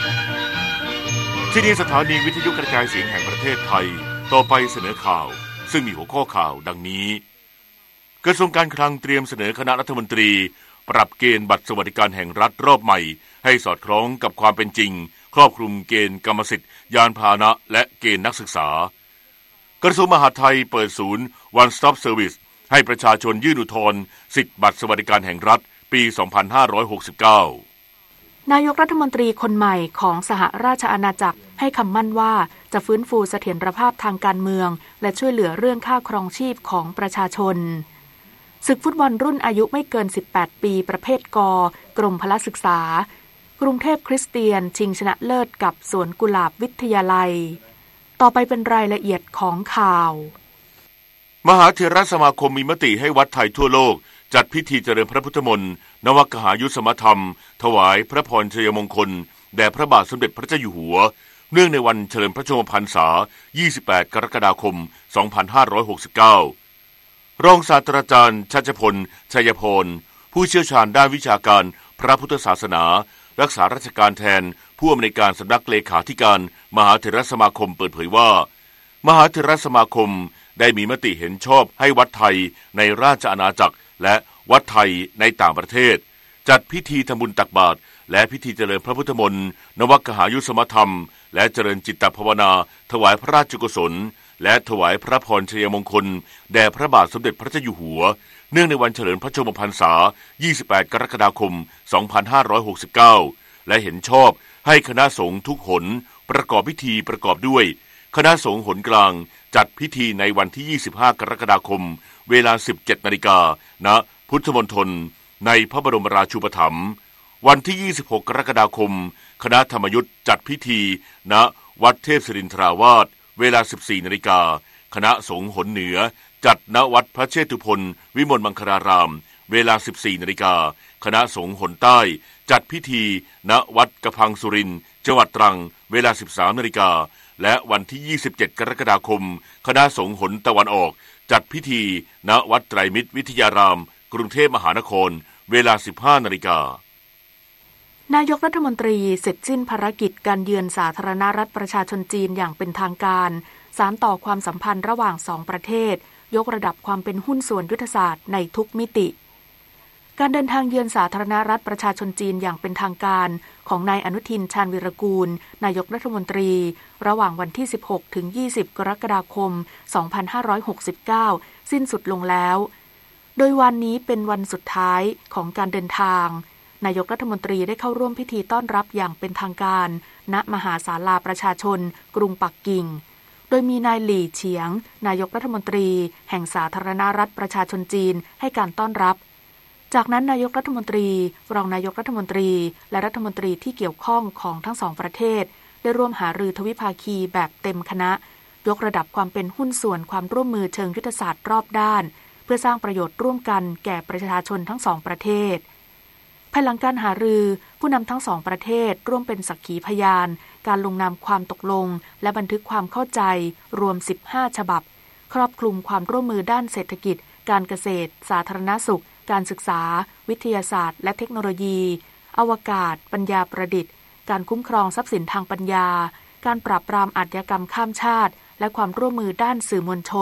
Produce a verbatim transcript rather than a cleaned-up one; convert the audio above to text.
ที่นี่สถานีวิทยุกระจายเสียงแห่งประเทศไทยต่อไปเสนอข่าวซึ่งมีหัวข้อข่าวดังนี้กระทรวงการคลังเตรียมเสนอคณะรัฐมนตรีปรับเกณฑ์บัตรสวัสดิการแห่งรัฐรอบใหม่ให้สอดคล้องกับความเป็นจริงครอบคลุมเกณฑ์กรรมสิทธิ์ยานพาหนะและเกณฑ์นักศึกษากระทรวงมหาดไทยเปิดศูนย์ One Stop Service ให้ประชาชนยื่นอุทธรณ์สิทธิบัตรสวัสดิการแห่งรัฐปี สองพันห้าร้อยหกสิบเก้านายกรัฐมนตรีคนใหม่ของสหราชอาณาจักรให้คำมั่นว่าจะฟื้นฟูเสถียรภาพทางการเมืองและช่วยเหลือเรื่องค่าครองชีพของประชาชนศึกฟุตบอลรุ่นอายุไม่เกินสิบแปดปีประเภทกกรมพละศึกษากรุงเทพคริสเตียนชิงชนะเลิศกับสวนกุหลาบวิทยาลัยต่อไปเป็นรายละเอียดของข่าวมหาเถรสมาคมมีมติให้วัดไทยทั่วโลกจัดพิธีเจริญพระพุทธมนต์นวกหายุสมธรรมถวายพระพรชัยมงคลแด่พระบาทสมเด็จพระเจ้าอยู่หัวเนื่องในวันเฉลิมพระชนมพรรษายี่สิบแปดกรกฎาคมสองพันห้าร้อยหกสิบเก้ารองศาสตราจารย์ชัชพลชัยพรผู้เชี่ยวชาญด้านวิชาการพระพุทธศาสนารักษาราชการแทนผู้อำนวยการสำนักเลขาธิการมหาเถรสมาคมเปิดเผยว่ามหาเถรสมาคมได้มีมติเห็นชอบให้วัดไทยในราชอาณาจักรและวัดไทยในต่างประเทศจัดพิธีทำบุญตักบาตรและพิธีเจริญพระพุทธมนต์นวกหายุสมธรรมและเจริญจิตตภาวนาถวายพระราชกุศลและถวายพระพรชัยมงคลแด่พระบาทสมเด็จพระเจ้าอยู่หัวเนื่องในวันเฉลิมพระชนมพรรษายี่สิบแปดกรกฎาคมสองพันห้าร้อยหกสิบเก้าและเห็นชอบให้คณะสงฆ์ทุกหนประกอบพิธีประกอบด้วยคณะสงฆ์หนกลางจัดพิธีในวันที่ยี่สิบห้ากรกฎาคมเวลา สิบเจ็ดนาฬิกา ณพุทธมณฑลในพระบรมราชูปถัมภ์วันที่ยี่สิบหกกรกฎาคมคณะธรรมยุทธจัดพิธีณวัดเทพศิรินทราวาสเวลา สิบสี่นาฬิกา คณะสงฆ์หนเหนือจัดณวัดพระเชตุพนวิมลมังคลารามเวลา สิบสี่นาฬิกา คณะสงฆ์หนใต้จัดพิธีณวัดกระพังสุรินทร์จังหวัดตรังเวลา สิบสามนาฬิกา และวันที่ยี่สิบเจ็ดกรกฎาคมคณะสงฆ์หนตะวันออกจัดพิธีณวัดไตรมิตรวิทยารามกรุงเทพมหานครเวลา สิบห้านาฬิกานายกรัฐมนตรีเสร็จสิ้นภารกิจการเยือนสาธารณรัฐประชาชนจีนอย่างเป็นทางการสานต่อความสัมพันธ์ระหว่างสองประเทศยกระดับความเป็นหุ้นส่วนยุทธศาสตร์ในทุกมิติการเดินทางเยือนสาธารณรัฐประชาชนจีนอย่างเป็นทางการของนายอนุทินชาญวิรากูลนายกรัฐมนตรีระหว่างวันที่สิบหกถึงยี่สิบกรกฎาคมสองพันห้าร้อยหกสิบเก้าสิ้นสุดลงแล้วโดยวันนี้เป็นวันสุดท้ายของการเดินทางนายกรัฐมนตรีได้เข้าร่วมพิธีต้อนรับอย่างเป็นทางการณมหาศาลาประชาชนกรุงปักกิ่งโดยมีนายหลี่เฉียงนายกรัฐมนตรีแห่งสาธารณรัฐประชาชนจีนให้การต้อนรับจากนั้นนายกรัฐมนตรีรองนายกรัฐมนตรีและรัฐมนตรีที่เกี่ยวข้องของทั้งสองประเทศได้ร่วมหารือทวิภาคีแบบเต็มคณะยกระดับความเป็นหุ้นส่วนความร่วมมือเชิงยุทธศาสตร์รอบด้านเพื่อสร้างประโยชน์ร่วมกันแก่ประชาชนทั้งสองประเทศภายหลังการหารือผู้นำทั้งสองประเทศร่วมเป็นสักขีพยานการลงนามความตกลงและบันทึกความเข้าใจรวมสิบห้าฉบับครอบคลุมความร่วมมือด้านเศรษฐกิจการเกษตรสาธารณสุขการศึกษาวิทยาศาสตร์และเทคโนโลยีอวกาศปัญญาประดิษฐ์การคุ้มครองทรัพย์สินทางปัญญาการปราบปรามอาชญากรรมข้ามชาติและความร่วมมือด้านสื่อมวลช